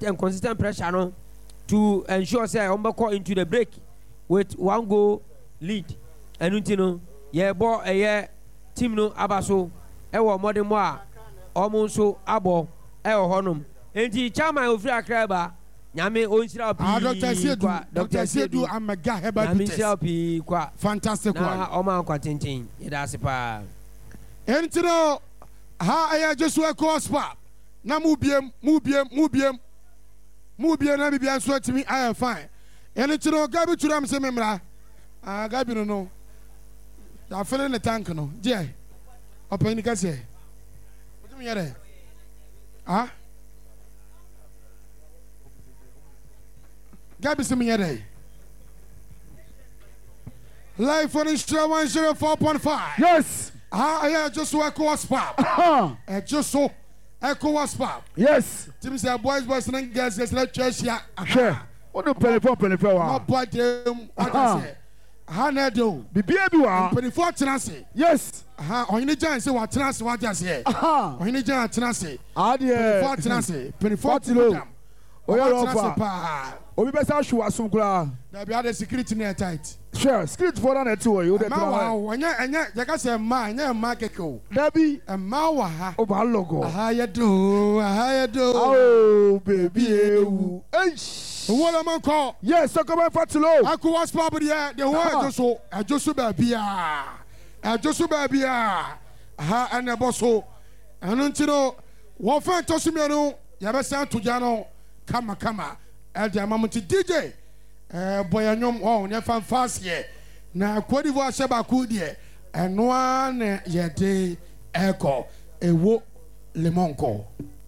and consistent pressure no to ensure say ombeko into the break with 1 goal lead. Ẹnu no ye bo eye team no abaso e wo modern mo a omo nso abo e wo honom. Enti chairman ofri Accra ba nyame onshira opi. Dr. Siedu Amega Heba Peters. Fantastic one. Na oma kwatenten. Ida sepa. Enti no ha aya Joshua Cospa. Na mubiem na bibia nso atimi I am fine. Enti no Gabi turam se memra. Gabi no. Ya fele ne tank no. Je. Open ni kase. What me yere? Gabi se me yere. Live on Extra 104.5. Yes. I just work was pop. Just so Echo was pop. Yes. Tim say boys and girls let's church here. Sure. What the penny for? No boy them. What I say? Hana do. Bibia bi wa. 24 tenase. Yes. Only giant say what tenase what just here. Only giant tenase. Adie. 24 tenase. 24 tenase. Oya rofa. Obi besa hwe asum kura. Na bia the security near tight. Sure, security for that to you the ma wa anya ya ka say ma anya ma keke. Dabi. Ma wa ha. O ba logo. Ya do. Oh baby ewu. What am I call? Yes, so come for to low. I could was probably the word just so baby. And a bosso. And until what fan Tosimiano, Yabasan to Jano, Kama, El Diamamuti DJ, Boyanum, oh, never fast yet. Now, Quadiva Shabakudia, and one yet echo, a wo lemonco.